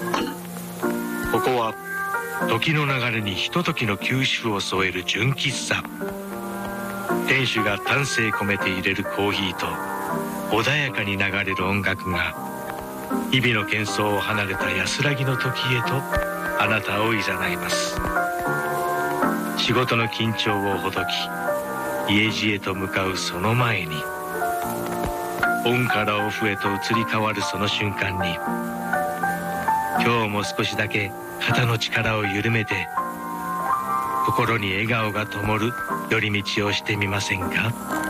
ここは時の流れにひとときの休止符を添える純喫茶。店主が丹精込めて入れるコーヒーと穏やかに流れる音楽が日々の喧騒を離れた安らぎの時へとあなたを誘います。仕事の緊張をほどき家路へと向かうその前に、オンからオフへと移り変わるその瞬間に、今日も少しだけ肩の力を緩めて心に笑顔が灯る寄り道をしてみませんか？